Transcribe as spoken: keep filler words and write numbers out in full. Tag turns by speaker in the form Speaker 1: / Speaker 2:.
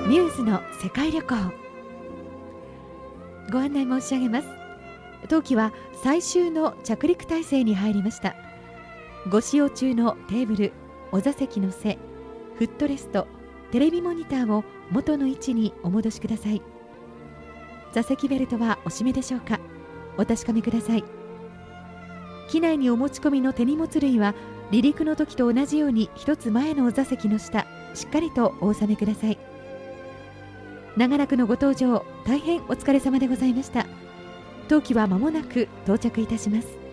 Speaker 1: ミューズの世界旅行。ご案内申し上げます。当機は最終の着陸態勢に入りました。ご使用中のテーブル、お座席の背、フットレスト、テレビモニターを元の位置にお戻しください。座席ベルトはお締めでしょうか。お確かめください。機内にお持ち込みの手荷物類は離陸の時と同じように一つ前のお座席の下、しっかりとお納めください。長らくのご搭乗大変お疲れ様でございました。当機は間もなく到着いたします。